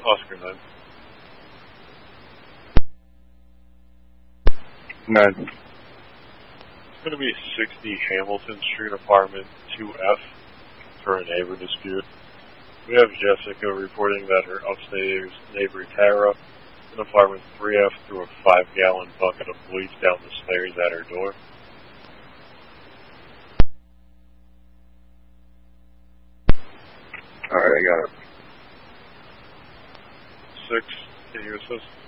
Oscar 9. 9. It's going to be 60 Hamilton Street, apartment 2F, for a neighbor dispute. We have Jessica reporting that her upstairs neighbor Tara in apartment 3F threw a 5-gallon bucket of bleach down the stairs at her door. Alright, I got it. 6, can you assist?